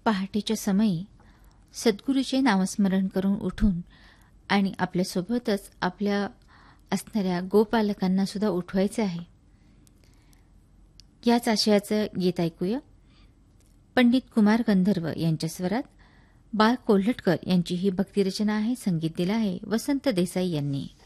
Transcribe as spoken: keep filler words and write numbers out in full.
पहाटेच्या समयी सद्गुरूचे नामस्मरण करून उठून आणि आपल्यासोबतच आपल्या असणाऱ्या गोपालकांना सुद्धा उठवायचे आहे. याच आशयाचं गीत ऐकूया. पंडित कुमार गंधर्व यांच्या स्वरात बाळ कोल्हटकर यांची ही भक्तिरचना आहे. संगीत दिलं आहे वसंत देसाई यांनी.